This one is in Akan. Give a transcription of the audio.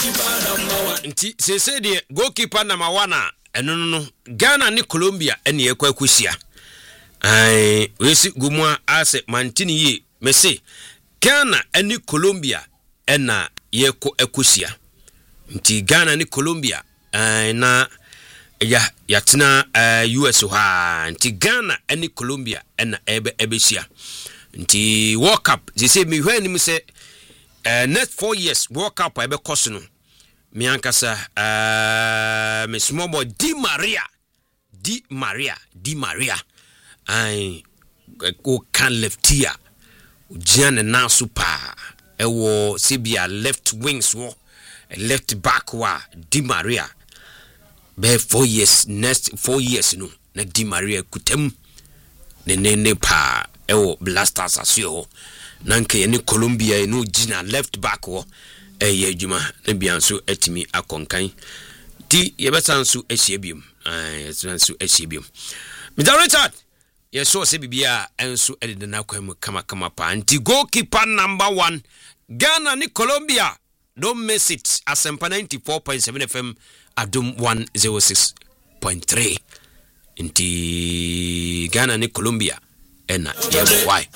Nti sese de goalkeeper number 1 eno no Ghana ni Colombia ene ekwa akusia. Wesi gumwa ase mantini ye mese Ghana ene Colombia ena yeko akusia. Nti Ghana ni Colombia na yatina US ha nti Ghana ene Colombia ena ebesia. Nti World Cup sese mi hwe ni me se next 4 years World Cup ebe koso no mi ankasa me small boy Di Maria ai go can left here Jan na super ewo Sibia left wings wo left back wa Di Maria be 4 years next 4 years no na Di Maria kutem ne pa ewo Blasters asio nanke ni Colombia no gina left back wo eye djuma na bianso etimi akonkan ti yebesanso ehiebium yebesanso ehiebium Mr. Richard yeso se bibia enso edede na kwam kama pa anti goalkeeper number 1 Ghana ni Colombia don't miss it Asempa 94.7 FM Adum 106.3 inti Ghana ni Colombia ena why